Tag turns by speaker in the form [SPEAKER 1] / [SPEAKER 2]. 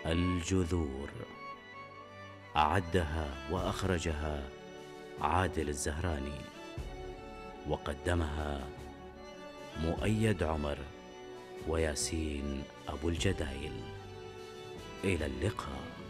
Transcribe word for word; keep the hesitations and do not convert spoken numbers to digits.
[SPEAKER 1] الجذور. أعدها وأخرجها عادل الزهراني، وقدمها مؤيد عمر وياسين أبو الجدايل. إلى اللقاء.